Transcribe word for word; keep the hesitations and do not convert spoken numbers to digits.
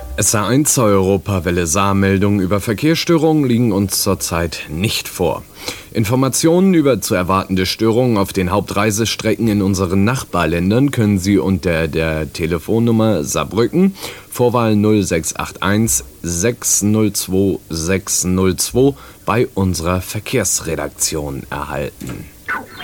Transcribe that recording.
S A eins Europawelle Saarmeldungen über Verkehrsstörungen liegen uns zurzeit nicht vor. Informationen über zu erwartende Störungen auf den Hauptreisestrecken in unseren Nachbarländern können Sie unter der Telefonnummer Saarbrücken, Vorwahl null sechs acht eins sechs null zwei sechs null zwei bei unserer Verkehrsredaktion erhalten.